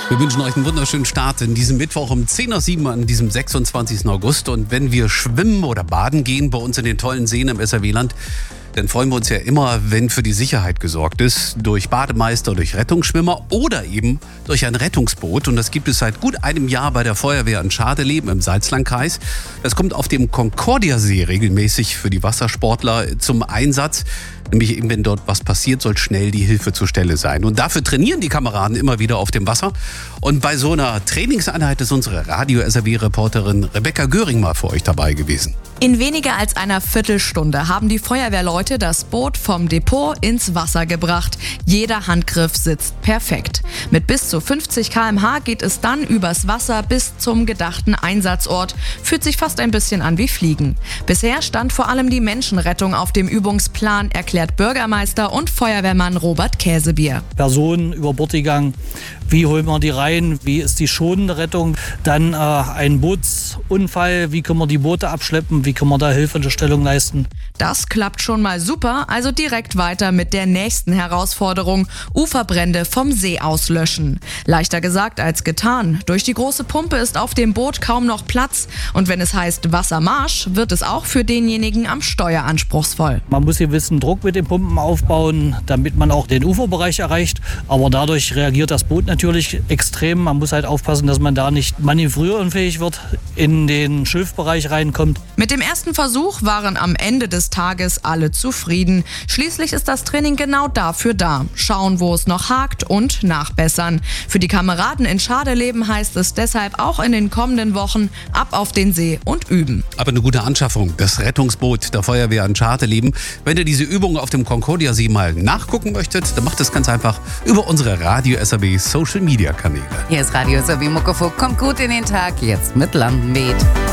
Wir wünschen euch einen wunderschönen Start in diesem Mittwoch um 10:07 Uhr an diesem 26. August. Und wenn wir schwimmen oder baden gehen bei uns in den tollen Seen im SRW-Land, dann freuen wir uns ja immer, wenn für die Sicherheit gesorgt ist. Durch Bademeister, durch Rettungsschwimmer oder eben durch ein Rettungsboot. Und das gibt es seit gut einem Jahr bei der Feuerwehr in Schadeleben im Salzlandkreis. Das kommt auf dem Concordia-See regelmäßig für die Wassersportler zum Einsatz. Nämlich eben, wenn dort was passiert, soll schnell die Hilfe zur Stelle sein. Und dafür trainieren die Kameraden immer wieder auf dem Wasser. Und bei so einer Trainingseinheit ist unsere Radio-SRW-Reporterin Rebecca Göring mal für euch dabei gewesen. In weniger als einer Viertelstunde haben die Feuerwehrleute das Boot vom Depot ins Wasser gebracht. Jeder Handgriff sitzt perfekt. Mit bis zu 50 km/h geht es dann übers Wasser bis zum gedachten Einsatzort. Fühlt sich fast ein bisschen an wie Fliegen. Bisher stand vor allem die Menschenrettung auf dem Übungsplan, erklärt Bürgermeister und Feuerwehrmann Robert Käsebier. Personen über Bord gegangen, wie holen wir die rein, wie ist die schonende Rettung, dann ein Bootsunfall, wie können wir die Boote abschleppen, wie können wir da Hilfestellung leisten. Das klappt schon mal super, also direkt weiter mit der nächsten Herausforderung: Uferbrände vom See aus löschen. Leichter gesagt als getan. Durch die große Pumpe ist auf dem Boot kaum noch Platz und wenn es heißt Wassermarsch, wird es auch für denjenigen am Steuer anspruchsvoll. Man muss gewissen Druck mit den Pumpen aufbauen, damit man auch den Uferbereich erreicht, aber dadurch reagiert das Boot natürlich extrem. Man muss halt aufpassen, dass man da nicht manövrierunfähig wird, in den Schilfbereich reinkommt. Mit dem ersten Versuch waren am Ende des Tages alle zufrieden. Schließlich ist das Training genau dafür da. Schauen, wo es noch hakt und nachbessern. Für die Kameraden in Schadeleben heißt es deshalb auch in den kommenden Wochen ab auf den See und üben. Aber eine gute Anschaffung, das Rettungsboot der Feuerwehr in Schadeleben. Wenn ihr diese Übungen auf dem Concordia-See mal nachgucken möchtet, dann macht es ganz einfach über unsere Radio-SRW Social-Media-Kanäle. Hier ist Radio SRW Muckefuck. Kommt gut in den Tag, jetzt mit Landenweht.